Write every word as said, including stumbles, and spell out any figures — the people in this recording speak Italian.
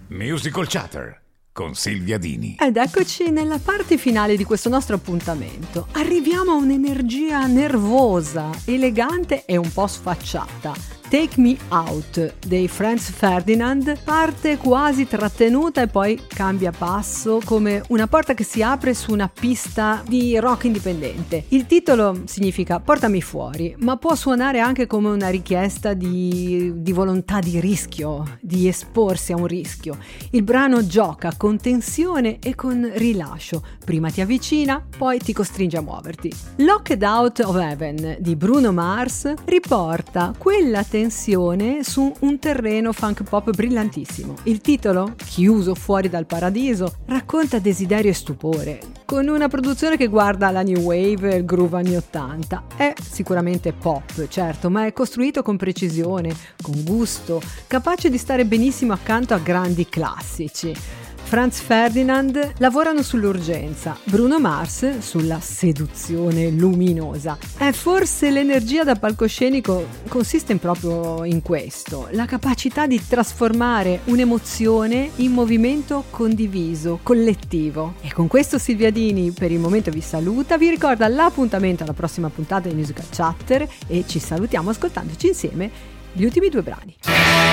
Musical Chatter con Silvia Dini. Ed eccoci nella parte finale di questo nostro appuntamento. Arriviamo a un'energia nervosa, elegante e un po' sfacciata. Take Me Out dei Franz Ferdinand parte quasi trattenuta e poi cambia passo come una porta che si apre su una pista di rock indipendente. Il titolo significa portami fuori, ma può suonare anche come una richiesta di, di volontà di rischio, di esporsi a un rischio. Il brano gioca con tensione e con rilascio. Prima ti avvicina, poi ti costringe a muoverti. Locked Out of Heaven di Bruno Mars riporta quella tensione tensione su un terreno funk pop brillantissimo. Il titolo, Chiuso fuori dal paradiso, racconta desiderio e stupore, con una produzione che guarda la new wave e il groove anni ottanta. È sicuramente pop, certo, ma è costruito con precisione, con gusto, capace di stare benissimo accanto a grandi classici. Franz Ferdinand lavorano sull'urgenza, Bruno Mars sulla seduzione luminosa. E forse l'energia da palcoscenico consiste proprio in questo, la capacità di trasformare un'emozione in movimento condiviso, collettivo. E con questo Silvia Dini per il momento vi saluta, vi ricorda l'appuntamento alla prossima puntata di Musical Chatter e ci salutiamo ascoltandoci insieme gli ultimi due brani.